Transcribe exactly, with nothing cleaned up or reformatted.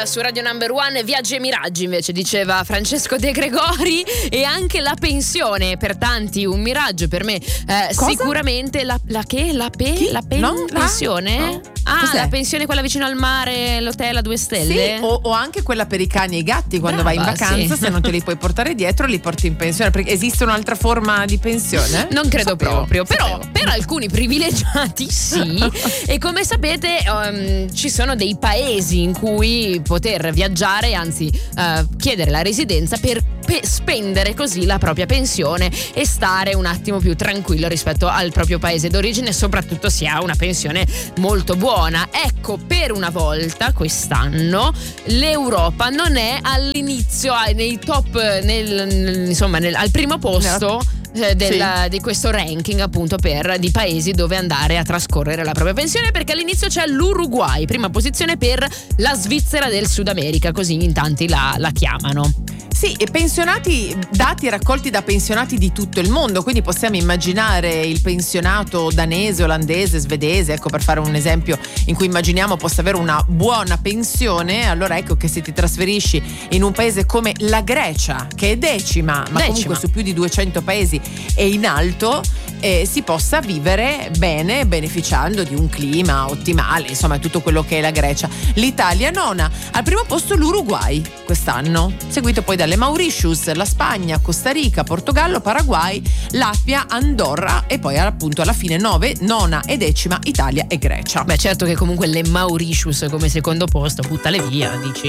su Radio Number One. Viaggi e miraggi invece diceva Francesco De Gregori. E anche la pensione per tanti un miraggio, per me eh, sicuramente la, la che? La, pe, la pen, no? pensione? No. Ah, Cos'è? La pensione quella vicino al mare, l'hotel a due stelle? Sì, o, o anche quella per i cani e i gatti quando Brava, vai in vacanza, sì. se non te li puoi portare dietro li porti in pensione, perché esiste un'altra forma di pensione? Non credo Sapevo, proprio, però sapevo. per alcuni privilegiati sì. E come sapete um, ci sono dei paesi in cui poter viaggiare, anzi uh, chiedere la residenza per pe- spendere così la propria pensione e stare un attimo più tranquillo rispetto al proprio paese d'origine, soprattutto se ha una pensione molto buona. Ecco, per una volta quest'anno l'Europa non è all'inizio nei top, nel, insomma nel, al primo posto eh, della, Sì. di questo ranking appunto per di paesi dove andare a trascorrere la propria pensione, perché all'inizio c'è l'Uruguay, prima posizione per la Svizzera del Sud America, così in tanti la, la chiamano. Sì, e pensionati, dati raccolti da pensionati di tutto il mondo, quindi possiamo immaginare il pensionato danese, olandese, svedese, ecco, per fare un esempio in cui immaginiamo possa avere una buona pensione. Allora ecco che se ti trasferisci in un paese come la Grecia, che è decima, ma Decima. comunque su più di duecento paesi e in alto, eh, si possa vivere bene beneficiando di un clima ottimale, insomma tutto quello che è la Grecia. L'Italia nona, al primo posto l'Uruguay quest'anno, seguito poi dalle Mauritius, la Spagna, Costa Rica, Portogallo, Paraguay, Latvia, Andorra e poi appunto alla fine nove, nona e decima Italia e Grecia. Beh, certo che comunque le Mauritius come secondo posto, buttale via, dici.